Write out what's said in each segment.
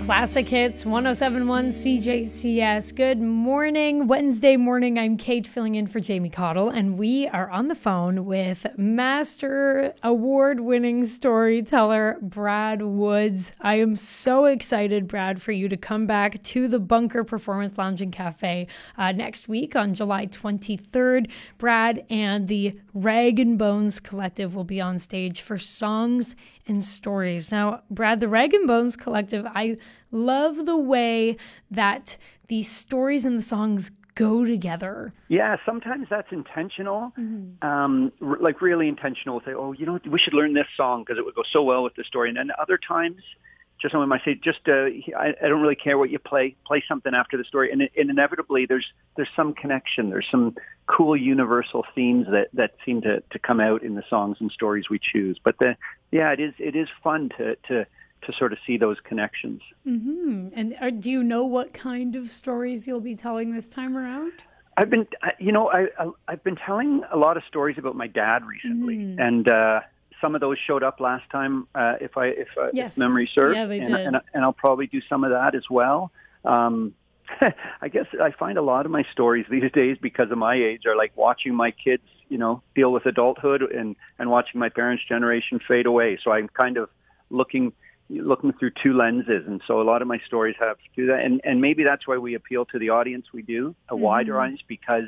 Classic Hits 1071 CJCS. Good morning, Wednesday morning. I'm Kate filling in for Jamie Cottle, and we are on the phone with Master Award-winning storyteller Brad Woods. I am so excited, Brad, for you to come back to the Bunker Performance Lounge and Cafe next week on July 23rd. Brad and the Rag and Bones Collective will be on stage for Songs and Stories. Now, Brad, the Rag and Bones Collective, I love the way that the stories and the songs go together. Yeah, sometimes that's intentional, like really intentional. Say, oh, we should learn this song because it would go so well with the story. And then other times, just someone might say, I don't really care what you play something after the story. And inevitably, there's some connection. There's some cool universal themes that seem to come out in the songs and stories we choose. But it is fun to sort of see those connections. Mm-hmm. And do you know what kind of stories you'll be telling this time around? I've been telling a lot of stories about my dad recently, and some of those showed up last time, if memory serves. Yeah, they did. And I'll probably do some of that as well. I guess I find a lot of my stories these days, because of my age, are like watching my kids, deal with adulthood and watching my parents' generation fade away. So I'm kind of looking through two lenses, and so a lot of my stories have to do that, and maybe that's why we appeal to the audience we do, a wider audience, because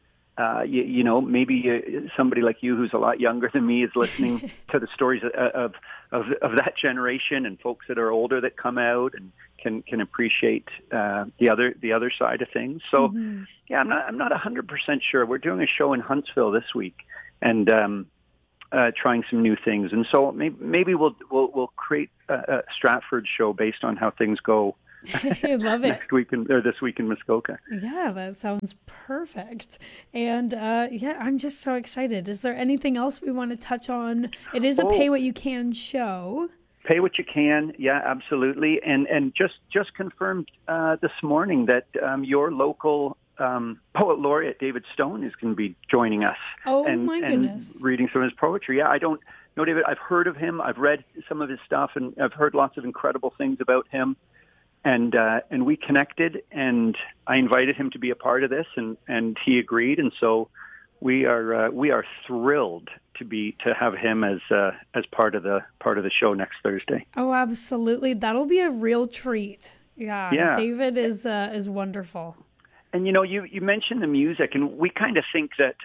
maybe somebody like you who's a lot younger than me is listening to the stories of that generation, and folks that are older that come out and can appreciate the other side of things. So I'm not 100% sure. We're doing a show in Huntsville this week, and trying some new things, and so maybe we'll create a Stratford show based on how things go. I love it. Next week this week in Muskoka. Yeah, that sounds perfect. And I'm just so excited. Is there anything else we want to touch on? It is a pay what you can show. Pay what you can, yeah, absolutely. And just confirmed this morning that your local poet laureate David Stone is going to be joining us. Oh, my goodness. And reading some of his poetry. Yeah, I don't know David. I've heard of him. I've read some of his stuff, and I've heard lots of incredible things about him. And we connected, and I invited him to be a part of this, and he agreed. And so we are thrilled to have him as part of the show next Thursday. Oh, absolutely. That'll be a real treat. Yeah. David is wonderful. And you mentioned the music, and we kind of think that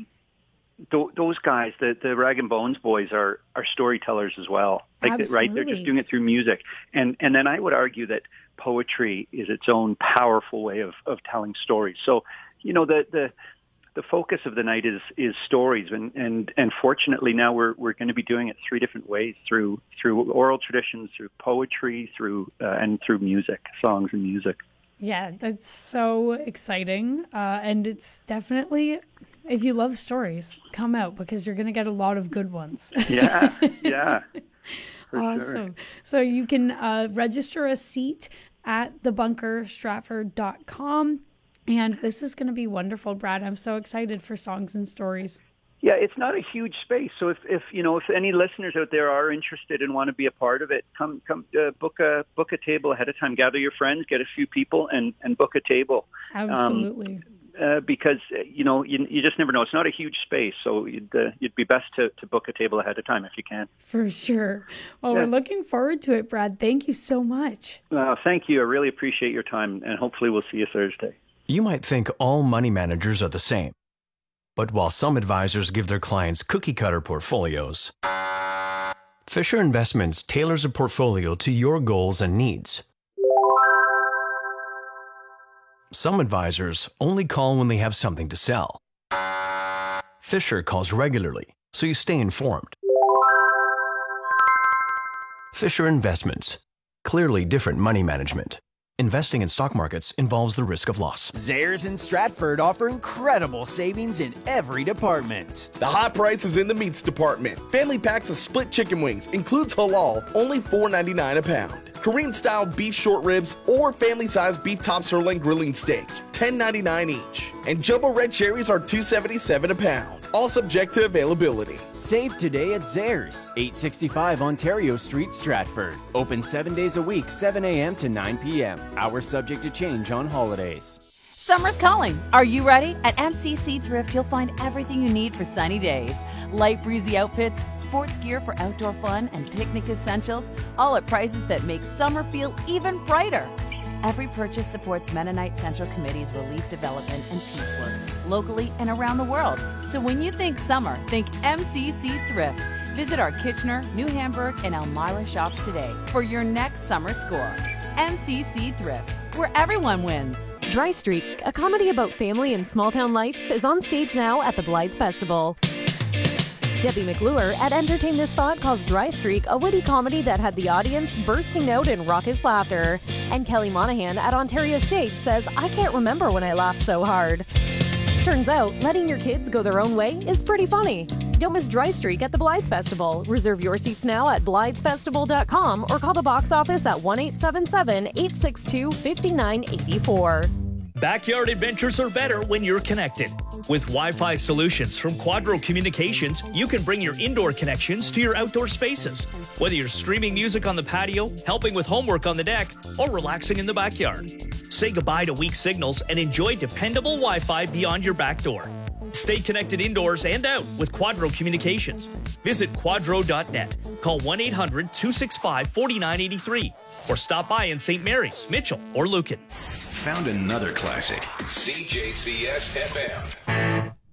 those guys, the Rag and Bones boys, are storytellers as well. Right? They're just doing it through music, and then I would argue that poetry is its own powerful way of telling stories. So, the focus of the night is stories, and fortunately now we're going to be doing it three different ways: through oral traditions, through poetry, and through music, songs and music. Yeah, that's so exciting. And it's definitely, if you love stories, come out, because you're going to get a lot of good ones. Yeah. Awesome. Sure. So you can register a seat at thebunkerstratford.com. And this is going to be wonderful, Brad. I'm so excited for Songs and Stories. Yeah, it's not a huge space, so if any listeners out there are interested and want to be a part of it, come book a table ahead of time. Gather your friends, get a few people, and book a table. Absolutely. Because you just never know. It's not a huge space, so you'd be best to book a table ahead of time if you can. For sure. Well, We're looking forward to it, Brad. Thank you so much. Thank you. I really appreciate your time, and hopefully we'll see you Thursday. You might think all money managers are the same. But while some advisors give their clients cookie-cutter portfolios, Fisher Investments tailors a portfolio to your goals and needs. Some advisors only call when they have something to sell. Fisher calls regularly, so you stay informed. Fisher Investments. Clearly different money management. Investing in stock markets involves the risk of loss. Zehrs and Stratford offer incredible savings in every department. The hot price is in the meats department. Family packs of split chicken wings, includes halal, only $4.99 a pound. Korean-style beef short ribs or family-sized beef top sirloin grilling steaks, $10.99 each. And jumbo red cherries are $2.77 a pound. all subject to availability. Save today at Zehrs, 865 Ontario Street, Stratford. Open 7 days a week, 7 a.m. to 9 p.m. Hours subject to change on holidays. Summer's calling. Are you ready? At MCC Thrift, you'll find everything you need for sunny days. Light breezy outfits, sports gear for outdoor fun, and picnic essentials, all at prices that make summer feel even brighter. Every purchase supports Mennonite Central Committee's relief development and peace work, locally and around the world. So when you think summer, think MCC Thrift. Visit our Kitchener, New Hamburg, and Elmira shops today for your next summer score. MCC Thrift, where everyone wins. Dry Streak, a comedy about family and small-town life, is on stage now at the Blythe Festival. Debbie McClure at Entertain This Thought calls Dry Streak a witty comedy that had the audience bursting out in raucous laughter. And Kelly Monahan at Ontario Stage says, I can't remember when I laughed so hard. Turns out, letting your kids go their own way is pretty funny. Don't miss Dry Streak at the Blythe Festival. Reserve your seats now at blythefestival.com or call the box office at 1-877-862-5984. Backyard adventures are better when you're connected. With Wi-Fi solutions from Quadro Communications, you can bring your indoor connections to your outdoor spaces. Whether you're streaming music on the patio, helping with homework on the deck, or relaxing in the backyard. Say goodbye to weak signals and enjoy dependable Wi-Fi beyond your back door. Stay connected indoors and out with Quadro Communications. Visit quadro.net. Call 1-800-265-4983 or stop by in St. Mary's, Mitchell, or Lucan. Found another classic. CJCS FM.